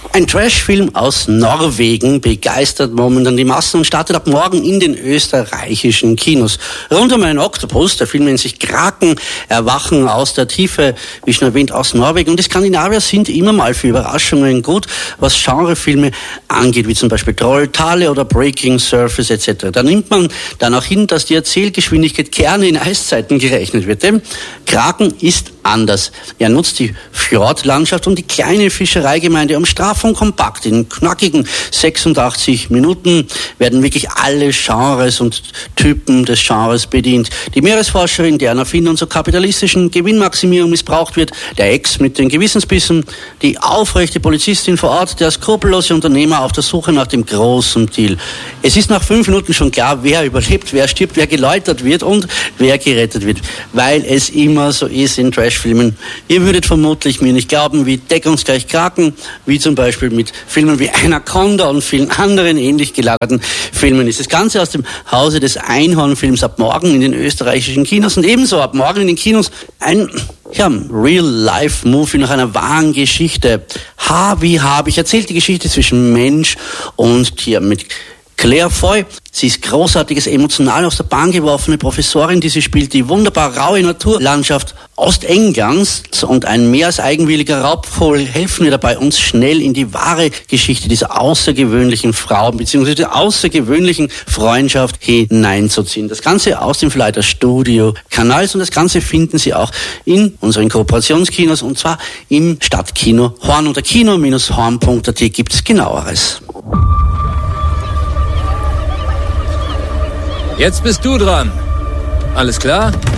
Ein Trashfilm aus Norwegen begeistert momentan die Massen und startet ab morgen in den österreichischen Kinos. Rund um einen Oktopus, der Film nennt sich Kraken, erwachen aus der Tiefe, wie schon erwähnt, aus Norwegen. Und die Skandinavier sind immer mal für Überraschungen gut, was Genrefilme angeht, wie zum Beispiel Troll, Tale oder Breaking Surface etc. Da nimmt man dann auch hin, dass die Erzählgeschwindigkeit gerne in Eiszeiten gerechnet wird. Denn Kraken ist anders. Er nutzt die Fjordlandschaft und die kleine Fischereigemeinde um straff und kompakt. In knackigen 86 Minuten werden wirklich alle Genres und Typen des Genres bedient. Die Meeresforscherin, deren Erfindung zur kapitalistischen Gewinnmaximierung missbraucht wird, der Ex mit den Gewissensbissen, die aufrechte Polizistin vor Ort, der skrupellose Unternehmer auf der Suche nach dem großen Deal. Es ist nach 5 Minuten schon klar, wer überlebt, wer stirbt, wer geläutert wird und wer gerettet wird, weil es immer so ist in Trashfilmen. Ihr würdet vermutlich mir nicht glauben, wie deckungsgleich Kraken, wie zum Beispiel mit Filmen wie Anaconda und vielen anderen ähnlich gelagerten Filmen ist. Das Ganze aus dem Hause des Einhornfilms ab morgen in den österreichischen Kinos und ebenso ab morgen in den Kinos ein Real-Life-Movie nach einer wahren Geschichte. Ich erzählt die Geschichte zwischen Mensch und Tier mit Claire Foy. Sie ist großartiges, emotional aus der Bahn geworfene Professorin, die sie spielt, die wunderbar raue Naturlandschaft Ostenglands und ein mehr als eigenwilliger Raubvogel helfen mir dabei, uns schnell in die wahre Geschichte dieser außergewöhnlichen Frau bzw. der außergewöhnlichen Freundschaft hineinzuziehen. Das Ganze aus dem Verleih des Studio-Kanals und das Ganze finden Sie auch in unseren Kooperationskinos und zwar im Stadtkino Horn. Unter kino-horn.at gibt es Genaueres. Jetzt bist du dran. Alles klar?